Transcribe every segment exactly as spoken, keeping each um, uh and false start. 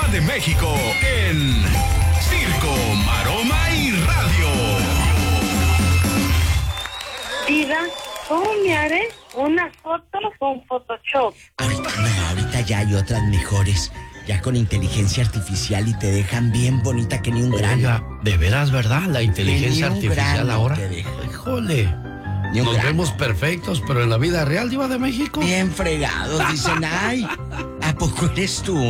de México en Circo, Maroma y Radio. Diva, ¿cómo me haré una foto con Photoshop? Ahorita no, ahorita ya hay otras mejores. Ya con inteligencia artificial y te dejan bien bonita que ni un grano. Oiga, de veras, ¿verdad? La inteligencia Que ni un artificial grano ahora. te deja. Híjole. Ni un Nos grano. vemos perfectos, pero en la vida real, Diva de México. Bien fregados, dicen, ay, ¿a poco eres tú?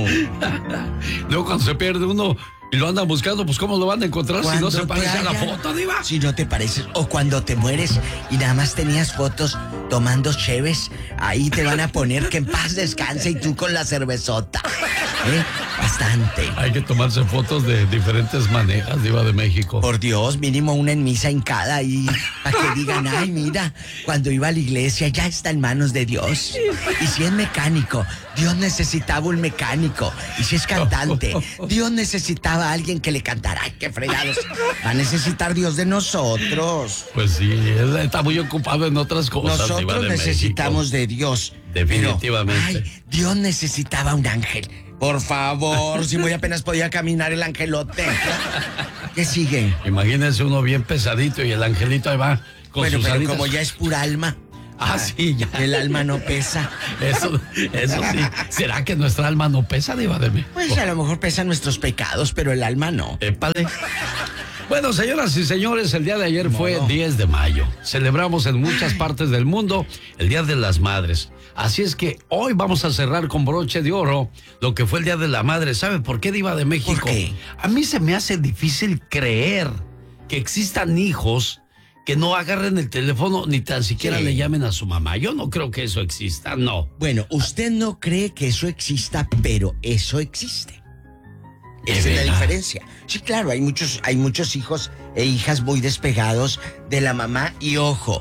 Luego cuando se pierde uno y lo andan buscando, pues ¿cómo lo van a encontrar si no Cuando se te parece a la hayan- foto, Diva? Si no te pareces, o cuando te mueres y nada más tenías fotos tomando cheves, ahí te van a poner que en paz descanse y tú con la cervezota. ¿Eh? Bastante. Hay que tomarse fotos de diferentes maneras, Diva de México. Por Dios, mínimo una en misa hincada ahí, para que digan, ay, mira, cuando iba a la iglesia ya está en manos de Dios. Y si es mecánico, Dios necesitaba un mecánico. Y si es cantante, Dios necesitaba a alguien que le cantara. Ay, qué fregados. Va a necesitar Dios de nosotros. Pues sí, él está muy ocupado en otras cosas, Diva Nosotros de necesitamos México. de Dios. Definitivamente. Pero, ay, Dios necesitaba un ángel. Por favor, si muy apenas podía caminar el angelote. ¿Qué sigue? Imagínense uno bien pesadito y el angelito ahí va con Bueno, sus pero alitas. como ya es pura alma. Ah, sí, ya. El alma no pesa. Eso, eso sí. ¿Será que nuestra alma no pesa, Diva de México? Pues a lo mejor pesan nuestros pecados, pero el alma no. Épale. Bueno, señoras y señores, el día de ayer fue No. diez de mayo. Celebramos en muchas partes del mundo el Día de las Madres. Así es que hoy vamos a cerrar con broche de oro lo que fue el Día de la Madre. ¿Sabe por qué, Diva de México? ¿Por qué? A mí se me hace difícil creer que existan hijos que no agarren el teléfono ni tan siquiera Sí. le llamen a su mamá. Yo no creo que eso exista, no. Bueno, usted no cree que eso exista, pero eso existe. ¿De Esa es la veras? diferencia. Sí, claro, hay muchos, hay muchos hijos e hijas muy despegados de la mamá. Y ojo,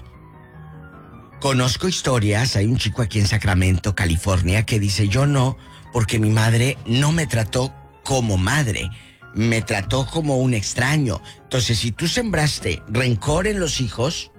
conozco historias, hay un chico aquí en Sacramento, California, que dice, yo no, porque mi madre no me trató como madre, me trató como un extraño. Entonces, si tú sembraste rencor en los hijos,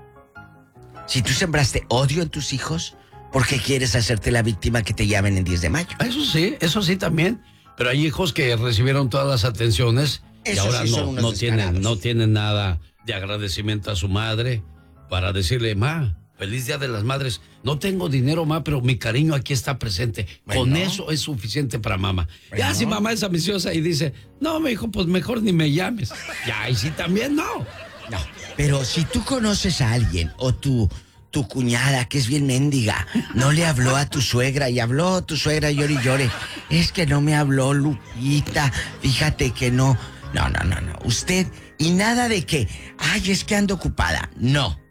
si tú sembraste odio en tus hijos, ¿por qué quieres hacerte la víctima que te llamen en diez de mayo? Eso sí, eso sí también. Pero hay hijos que recibieron todas las atenciones y Esos ahora sí son no, unos no tienen, descarados. no tienen nada de agradecimiento a su madre para decirle, ma, feliz Día de las Madres. No tengo dinero, ma, pero mi cariño aquí está presente. Bueno. Con eso es suficiente para mamá. Bueno. Ya si mamá es ambiciosa y dice, no, mi hijo, pues mejor ni me llames. Ya, y sí también no. No, pero si tú conoces a alguien o tu, tu cuñada, que es bien mendiga, no le habló a tu suegra y habló a tu suegra llore y llore, es que no me habló Lupita, fíjate que no. No, no, no, no. Usted, y nada de que, ay, es que ando ocupada. No,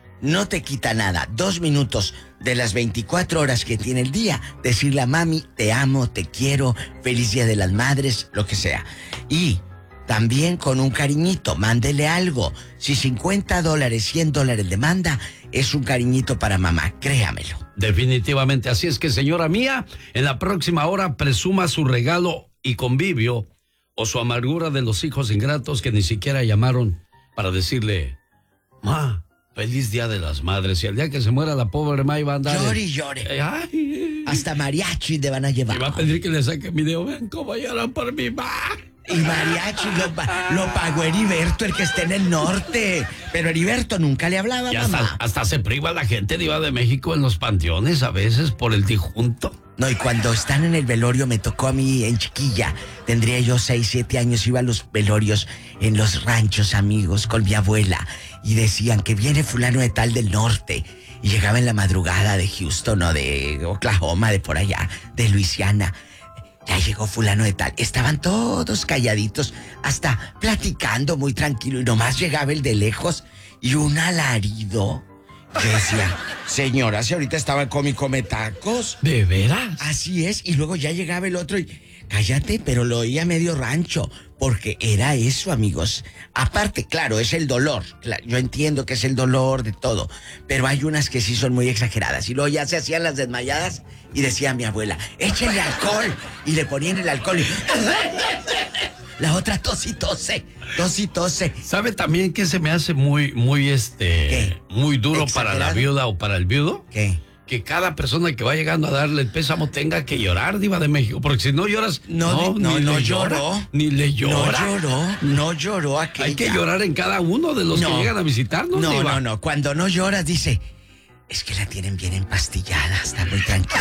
no te quita nada. Dos minutos de las veinticuatro horas que tiene el día, decirle a mami, te amo, te quiero, feliz Día de las Madres, lo que sea. Y también con un cariñito, mándele algo. Si cincuenta dólares, cien dólares le manda, es un cariñito para mamá, créamelo. Definitivamente. Así es que, señora mía, en la próxima hora presuma su regalo y convivio o su amargura de los hijos ingratos que ni siquiera llamaron para decirle, ma, feliz Día de las Madres. Y el día que se muera la pobre ma iba a andar... Llore en- y llore. Eh, ay, Hasta mariachi le van a llevar. y va a pedir que le saque video. Ven cómo lloran por mi ma. Y mariachi lo, pa- lo pagó Heriberto, el que está en el norte. Pero Heriberto nunca le hablaba a Y mamá. hasta, hasta se priva la gente, Diva de México, en los panteones a veces por el difunto. No, y cuando están en el velorio, me tocó a mí en chiquilla. Tendría yo seis, siete años, iba a los velorios en los ranchos, amigos, con mi abuela. Y decían que viene fulano de tal del norte. Y llegaba en la madrugada de Houston o de Oklahoma, de por allá, de Luisiana. Ya llegó fulano de tal. Estaban todos calladitos, hasta platicando muy tranquilo. Y nomás llegaba el de lejos y un alarido. Yo decía, señora, si ahorita estaba el come y come tacos. ¿De veras? Así es, y luego ya llegaba el otro y... Cállate, pero lo oía medio rancho, porque era eso, amigos. Aparte, claro, es el dolor. Cla- Yo entiendo que es el dolor de todo, pero hay unas que sí son muy exageradas. Y luego ya se hacían las desmayadas y decía mi abuela, échenle alcohol. Y le ponían el alcohol y... La otra tos y tose, tos y tose. ¿Sabe también que se me hace muy, muy, este, ¿Qué? muy duro para la ¿Exagerado? viuda o para el viudo? ¿Qué? que cada persona que va llegando a darle el pésamo tenga que llorar, Diva de México, porque si no lloras, no, no, no, ni no le lloró, llora, ni le llora. No lloró, no lloró aquella. Hay que llorar en cada uno de los no, que llegan a visitarnos, No, Diva. no, no, cuando no lloras dice, es que la tienen bien empastillada, está muy tranquila.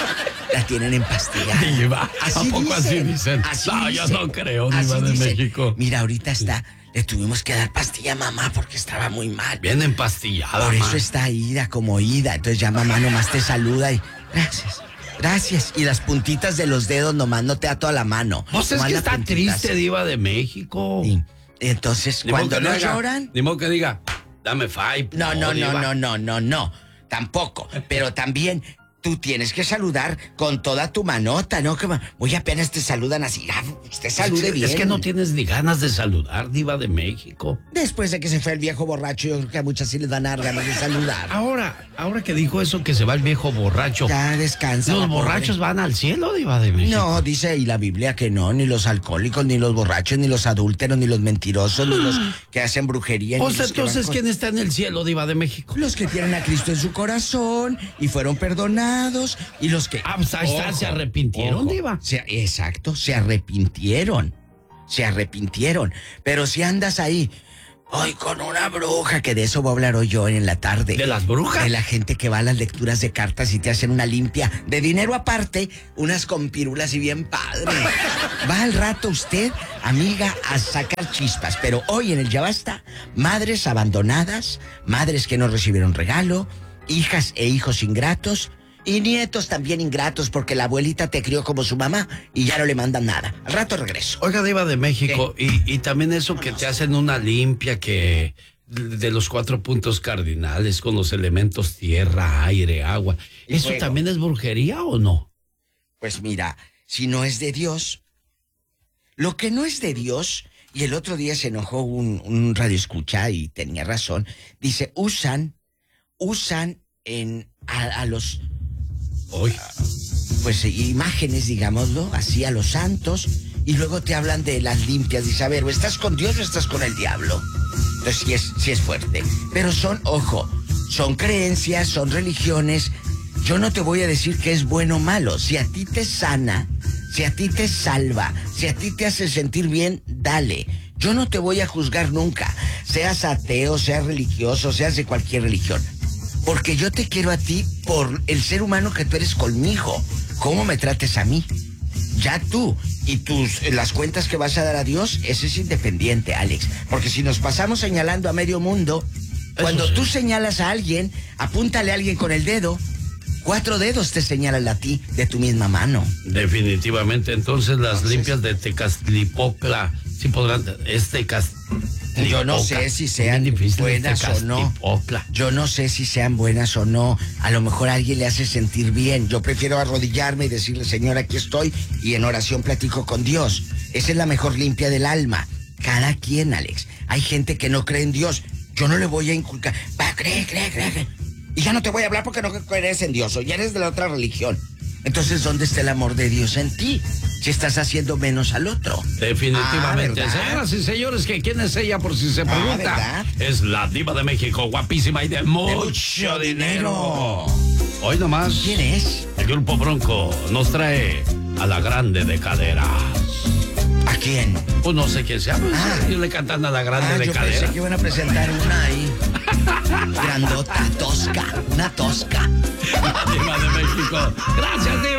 La tienen empastillada. Diva, así ¿a poco dicen, así dicen? Así no, yo dicen, no creo, Diva así de dicen. México. Mira, ahorita está, le tuvimos que dar pastilla a mamá porque estaba muy mal. Bien empastillada, Por eso ma. está ida, como ida. Entonces ya mamá nomás te saluda y gracias, gracias. Y las puntitas de los dedos nomás no te da toda la mano. Pues es nomás que las está puntitas. triste, Diva de México. Sí. Entonces, Ni modo cuando que no diga- lloran... Ni modo que diga, dame five. No, no, no, Diva. no, no, no, no. Tampoco. Pero también tú tienes que saludar con toda tu manota, ¿no? Que ma- muy apenas te saludan así. Ah, usted salude es, bien. Es que no tienes ni ganas de saludar, Diva de México. Después de que se fue el viejo borracho, yo creo que a muchas sí les dan ganas de saludar. Ahora, ahora que dijo eso que se va el viejo borracho. Ya descansa. ¿Los la pobre. borrachos van al cielo, Diva de México? No, dice ahí la Biblia que no, ni los alcohólicos, ni los borrachos, ni los adúlteros, ni los mentirosos, ni los que hacen brujería. ni Pues los que van entonces, con- ¿quién está en el cielo, Diva de México? Los que tienen a Cristo en su corazón y fueron perdonados y los que... Ah, pues ahí está, Ojo, se arrepintieron, ojo. Diva. Se- exacto, se arrepintieron, se arrepintieron. Pero si andas ahí, hoy con una bruja, que de eso voy a hablar hoy yo en la tarde. ¿De las brujas? De la gente que va a las lecturas de cartas y te hacen una limpia de dinero aparte, unas con pirulas y bien padre. Va al rato usted, amiga, a sacar chispas. Pero hoy en el Ya Basta, madres abandonadas, madres que no recibieron regalo, hijas e hijos ingratos, y nietos también ingratos porque la abuelita te crió como su mamá y ya no le mandan nada. Al rato regreso. Oiga, Diva de México, y, y también eso que te hacen una limpia que de los cuatro puntos cardinales con los elementos tierra, aire, agua. Y ¿Eso fuego. también es brujería o no? Pues mira, si no es de Dios, lo que no es de Dios, y el otro día se enojó un, un radioescucha y tenía razón, dice, usan, usan en a, a los, Hoy. pues imágenes, digámoslo, así a los santos, y luego te hablan de las limpias, dice, a ver, o estás con Dios o estás con el diablo. Entonces sí es, sí es fuerte. Pero son, ojo, son creencias, son religiones. Yo no te voy a decir que es bueno o malo. Si a ti te sana, si a ti te salva, si a ti te hace sentir bien, dale. Yo no te voy a juzgar nunca. Seas ateo, seas religioso, seas de cualquier religión. Porque yo te quiero a ti por el ser humano que tú eres conmigo. ¿Cómo me trates a mí? Ya tú y tus las cuentas que vas a dar a Dios, eso es independiente, Alex. Porque si nos pasamos señalando a medio mundo, cuando sí. tú señalas a alguien, apúntale a alguien con el dedo, cuatro dedos te señalan a ti de tu misma mano. Definitivamente, entonces las Entonces- limpias de Tecaztlipocla, sí podrán, es Tecaztlipocla. Yo no sé si sean Bien difícil, buenas o no. Tecaztlipocla. Yo no sé si sean buenas o no. A lo mejor a alguien le hace sentir bien. Yo prefiero arrodillarme y decirle, Señor, aquí estoy, y en oración platico con Dios. Esa es la mejor limpia del alma. Cada quien, Alex. Hay gente que no cree en Dios. Yo no le voy a inculcar. Va, cree, cree, cree, cree. Y ya no te voy a hablar porque no crees en Dios o ya eres de la otra religión. Entonces, ¿dónde está el amor de Dios en ti? Si estás haciendo menos al otro. Definitivamente. Ah, ¿verdad? Señoras y señores, que quién es ella por si se pregunta. ¿verdad? Es la Diva de México, guapísima y de mucho, mucho dinero. dinero. Hoy nomás, ¿Quién es? el Grupo Bronco nos trae a la grande de caderas. ¿A quién? Pues no sé quién sea, pues, Ah. ellos le cantan a la grande Ah, de yo caderas. pensé que iban a presentar una ahí. Grandota, tosca, una tosca. Diva de México. Gracias, Diva.